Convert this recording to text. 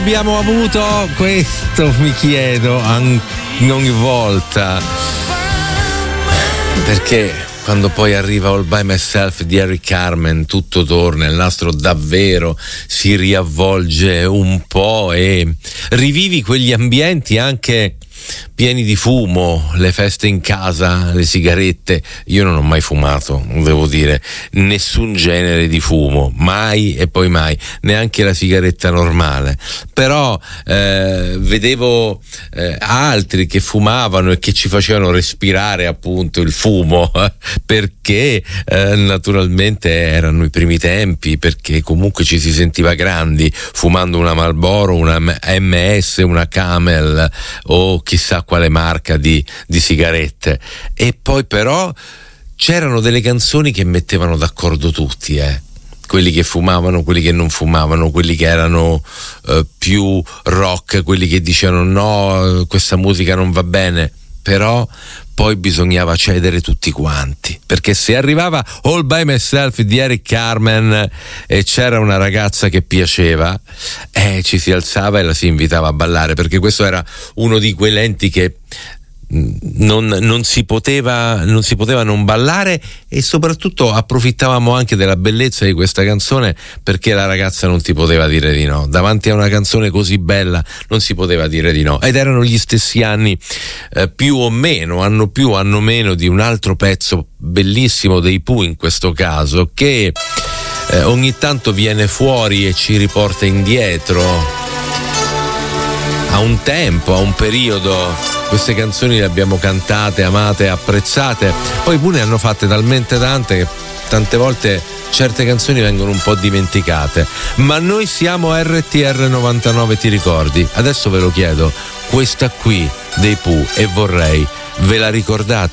abbiamo avuto? Questo mi chiedo ogni volta. Perché quando poi arriva All By Myself di Eric Carmen tutto torna, il nastro davvero si riavvolge un po' e rivivi quegli ambienti anche pieni di fumo, le feste in casa, le sigarette. Io non ho mai fumato, devo dire, nessun genere di fumo, mai e poi mai, neanche la sigaretta normale. Però vedevo altri che fumavano e che ci facevano respirare appunto il fumo, perché naturalmente erano i primi tempi, perché comunque ci si sentiva grandi fumando una Marlboro, una MS, una Camel o chissà quale marca di sigarette. E poi però c'erano delle canzoni che mettevano d'accordo tutti, quelli che fumavano, quelli che non fumavano, quelli che erano più rock, quelli che dicevano no, questa musica non va bene. Però poi bisognava cedere tutti quanti, perché se arrivava All By Myself di Eric Carmen e c'era una ragazza che piaceva, ci si alzava e la si invitava a ballare, perché questo era uno di quei lenti che non si poteva non ballare, e soprattutto approfittavamo anche della bellezza di questa canzone, perché la ragazza non ti poteva dire di no. Davanti a una canzone così bella non si poteva dire di no. Ed erano gli stessi anni, più o meno, anno più anno meno, di un altro pezzo bellissimo dei Pooh, in questo caso, che ogni tanto viene fuori e ci riporta indietro a un tempo, a un periodo. Queste canzoni le abbiamo cantate, amate, apprezzate, poi Pooh ne hanno fatte talmente tante che tante volte certe canzoni vengono un po' dimenticate. Ma noi siamo RTR 99, ti ricordi? Adesso ve lo chiedo, questa qui dei Pooh, e vorrei ve la ricordate?